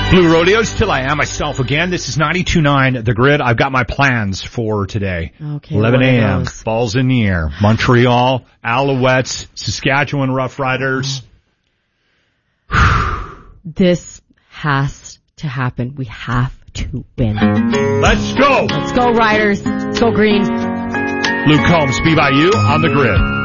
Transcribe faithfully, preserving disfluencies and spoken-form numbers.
Blue Rodeos, till I am myself again. This is ninety-two point nine The Grid. I've got my plans for today. Okay, eleven a.m. Balls in the air. Montreal, Alouettes, Saskatchewan Roughriders. This has to happen. We have to win. Let's go. Let's go, Riders. Let's go, Green. Luke Combs, B Y U on The Grid.